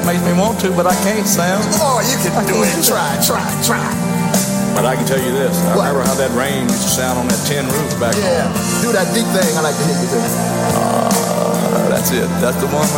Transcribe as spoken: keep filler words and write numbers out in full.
makes me want to, but I can't, Sam. Oh, you can do it. Try, try, try. But I can tell you this. I What? remember how that rain used to sound on that tin roof back Yeah, home. do that deep thing. I like to hear you do. Uh, that's it. That's the one